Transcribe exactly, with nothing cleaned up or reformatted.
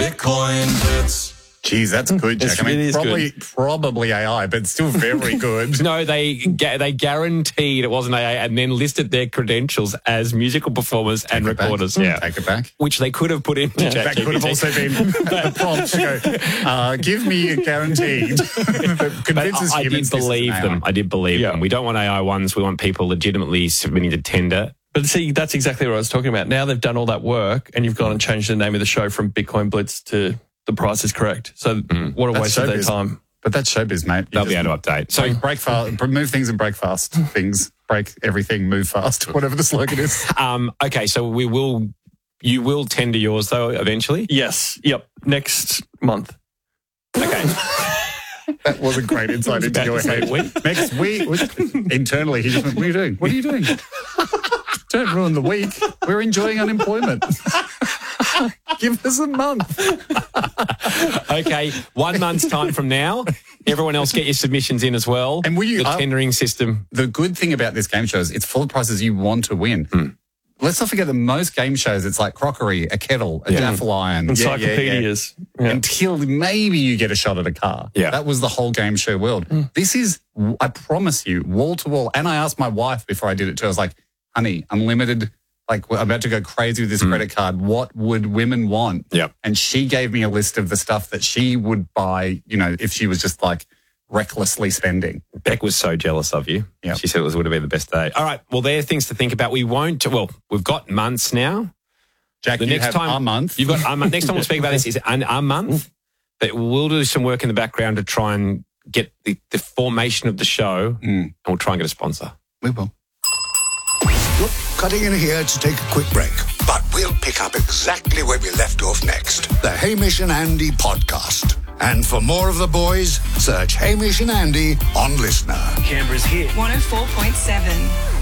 Bitcoin Blitz. Geez, that's good, Jack. It's I mean, really probably good. probably A I, but still very good. No, they ga- they guaranteed it wasn't A I and then listed their credentials as musical performers and Take it back. recorders. Yeah. Take it back. Which they could have put into That ChatGPT. could have also been the prompt to go, uh, give me a guaranteed. that But convinces I, I humans did this is believe an them. A I. I did believe Yeah. them. We don't want A I ones. We want people legitimately submitting to tender. But see, that's exactly what I was talking about. Now they've done all that work and you've gone and changed the name of the show from Bitcoin Blitz to The Price is Correct. So what a That's waste of their showbiz. time. But that's showbiz, mate. You They'll be just able to update. So break, break fast, move things and break fast. Things, break everything, move fast. Whatever the slogan is. Um, okay, so we will, you will tender yours though eventually. Yes. Yep. Next month. Okay. That was a great insight into about your to say head. we. Next week, internally, he just went, what are you doing? What are you doing? Don't ruin the week. We're enjoying unemployment. Give us a month. Okay, one month's time from now, everyone else get your submissions in as well. And will you the up- tendering system? The good thing about this game show is it's full of prizes you want to win. Hmm. Let's not forget that most game shows, it's like crockery, a kettle, a Yeah. daffle iron. Encyclopedias. Yeah, yeah, yeah. Yeah. Until maybe you get a shot at a car. Yeah. That was the whole game show world. This is, I promise you, wall to wall. And I asked my wife before I did it too. I was like, honey, unlimited, like I'm about to go crazy with this credit card. What would women want? Yep. And she gave me a list of the stuff that she would buy, you know, if she was just like recklessly spending. Beck was so jealous of you. Yep. She said it was would have been the best day. All right, well, there are things to think about. We won't, well, we've got months now. Jack, The you next have time a month. You've got a month. Next time we'll speak about this is an, a month. But we'll do some work in the background to try and get the, the formation of the show, and we'll try and get a sponsor. We will. Look, cutting in here to take a quick break. But we'll pick up exactly where we left off next. The Hamish and Andy podcast. And for more of the boys, search Hamish and Andy on Listener. Canberra's hit. one oh four point seven.